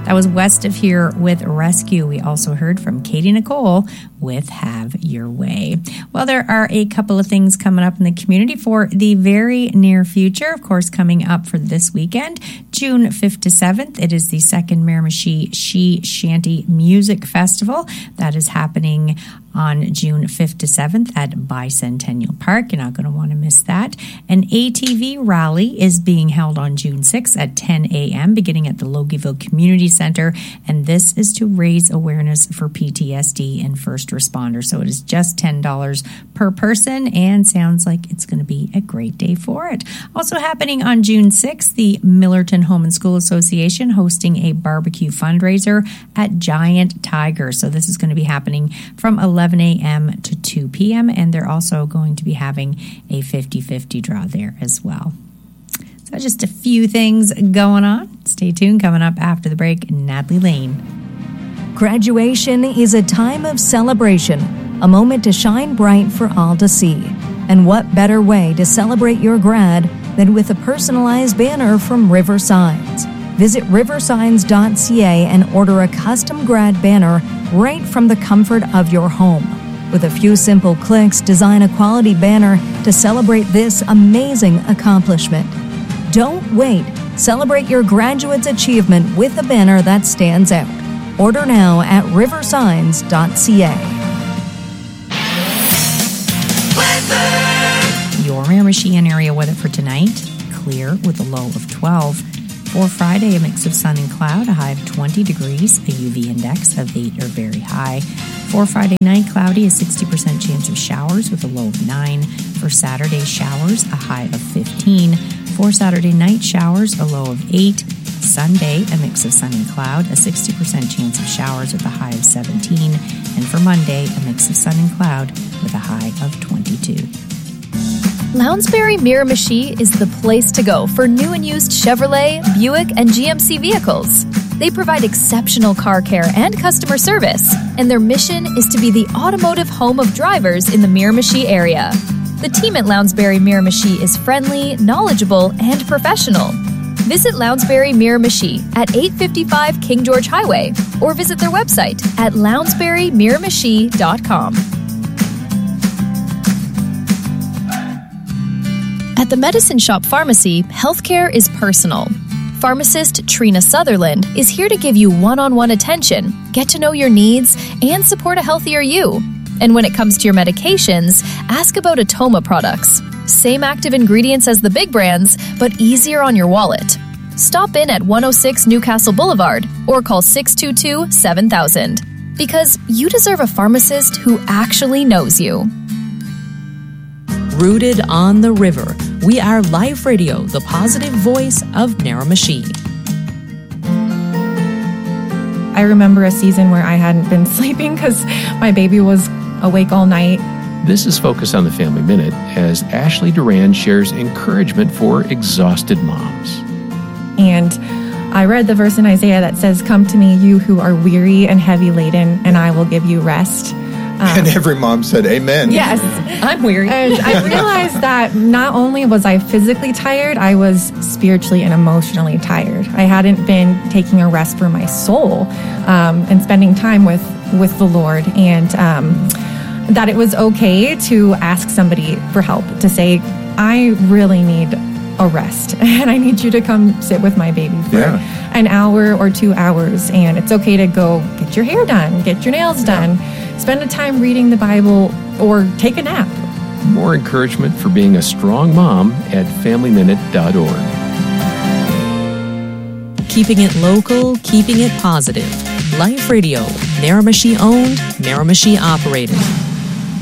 That was West of Here with Rescue. We also heard from Katie Nicole with Have Your Way. Well, there are a couple of things coming up in the community for the very near future. Of course, coming up for this weekend, June 5th to 7th, it is the second Miramichi She Shanty Music Festival. That is happening on June 5th to 7th at Bicentennial Park. You're not going to want to miss that. An ATV rally is being held on June 6th at 10 a.m., beginning at the Logieville Community Center, and this is to raise awareness for PTSD and first responders. So it is just $10 per person, and sounds like it's going to be a great day for it. Also happening on June 6th, the Millerton Home and School Association hosting a barbecue fundraiser at Giant Tiger. So this is going to be happening from 11 a.m. to 2 p.m., and they're also going to be having a 50-50 draw there as well. So just a few things going on. Stay tuned. Coming up after the break, Natalie Lane. Graduation is a time of celebration, a moment to shine bright for all to see. And what better way to celebrate your grad than with a personalized banner from Riversigns? Visit riversigns.ca and order a custom grad banner right from the comfort of your home. With a few simple clicks, design a quality banner to celebrate this amazing accomplishment. Don't wait. Celebrate your graduate's achievement with a banner that stands out. Order now at riversigns.ca. Your Miramichi and area weather for tonight, clear with a low of 12. For Friday, a mix of sun and cloud, a high of 20 degrees, a UV index of 8 or very high. For Friday night, cloudy, a 60% chance of showers with a low of 9. For Saturday, showers, a high of 15. For Saturday night, showers, a low of 8. Sunday, a mix of sun and cloud, a 60% chance of showers with a high of 17. And for Monday, a mix of sun and cloud with a high of 22. Lounsbury Miramichi is the place to go for new and used Chevrolet, Buick, and GMC vehicles. They provide exceptional car care and customer service, and their mission is to be the automotive home of drivers in the Miramichi area. The team at Lounsbury Miramichi is friendly, knowledgeable, and professional. Visit Lounsbury Miramichi at 855 King George Highway or visit their website at lounsburymiramichi.com. At the Medicine Shop Pharmacy, healthcare is personal. Pharmacist Trina Sutherland is here to give you one-on-one attention, get to know your needs, and support a healthier you. And when it comes to your medications, ask about Atoma products. Same active ingredients as the big brands, but easier on your wallet. Stop in at 106 Newcastle Boulevard or call 622-7000. Because you deserve a pharmacist who actually knows you. Rooted on the river, we are Life Radio, the positive voice of Miramichi. I remember a season where I hadn't been sleeping because my baby was awake all night. This is Focus on the Family Minute as Ashley Duran shares encouragement for exhausted moms. And I read the verse in Isaiah that says, "Come to me, you who are weary and heavy laden, and I will give you rest." And every mom said, amen. Yes. I'm weary. And I realized that not only was I physically tired, I was spiritually and emotionally tired. I hadn't been taking a rest for my soul and spending time with the Lord. And that it was okay to ask somebody for help, to say, I really need a rest and I need you to come sit with my baby for an hour or 2 hours. And it's okay to go get your hair done, get your nails done, spend a time reading the Bible, or take a nap. More encouragement for being a strong mom at FamilyMinute.org. Keeping it local, keeping it positive. Life Radio, Miramichi owned, Miramichi operated.